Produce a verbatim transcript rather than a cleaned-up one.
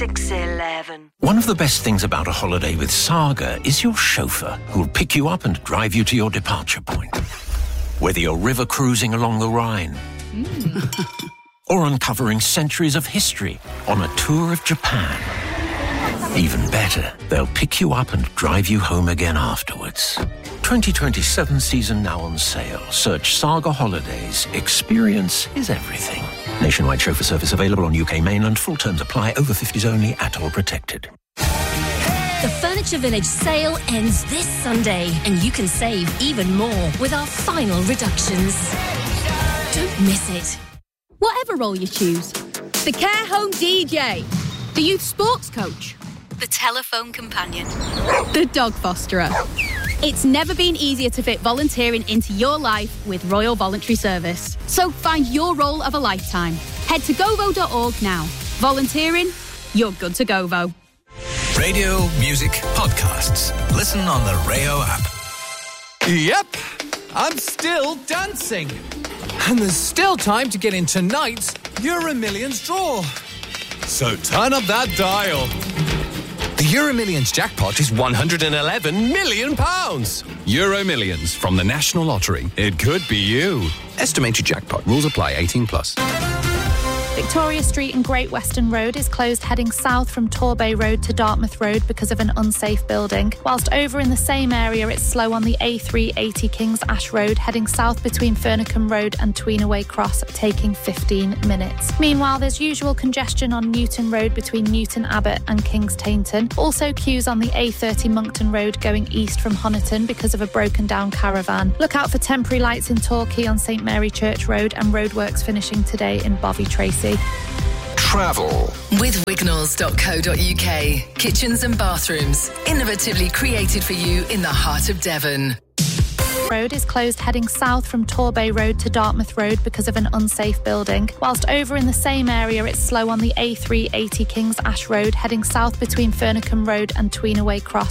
six eleven. One of the best things about a holiday with Saga is your chauffeur, who'll pick you up and drive you to your departure point. Whether you're river cruising along the Rhine mm. or uncovering centuries of history on a tour of Japan. Even better, they'll pick you up and drive you home again afterwards. twenty twenty-seven season now on sale. Search Saga Holidays. Experience is everything. Nationwide chauffeur service available on U K mainland. Full terms apply. Over fifties only. At all protected. The Furniture Village sale ends this Sunday, and you can save even more with our final reductions. Don't miss it. Whatever role you choose. The care home D J. The youth sports coach. The telephone companion. The dog fosterer. It's never been easier to fit volunteering into your life with Royal Voluntary Service. So find your role of a lifetime. Head to govo dot org now. Volunteering, you're good to Govo. Radio, music, podcasts. Listen on the Rayo app. Yep, I'm still dancing. And there's still time to get in tonight's Euro Millions draw. So turn up that dial. The Euro Millions jackpot is one hundred eleven million pounds. Euro Millions from the National Lottery. It could be you. Estimated jackpot. Rules apply. eighteen plus. Victoria Street and Great Western Road is closed heading south from Torbay Road to Dartmouth Road because of an unsafe building. Whilst over in the same area, it's slow on the A three eighty Kings Ash Road heading south between Furnacombe Road and Tweenaway Cross, taking fifteen minutes. Meanwhile, there's usual congestion on Newton Road between Newton Abbot and Kings Tainton. Also queues on the A thirty Moncton Road going east from Honiton because of a broken down caravan. Look out for temporary lights in Torquay on St Mary Church Road and roadworks finishing today in Bovey Tracy. Travel with wignalls dot co dot uk. Kitchens and bathrooms, innovatively created for you in the heart of Devon. Road is closed heading south from Torbay Road to Dartmouth Road because of an unsafe building. Whilst over in the same area, it's slow on the A three eighty Kings Ash Road heading south between Furnacombe Road and Tweenaway Cross.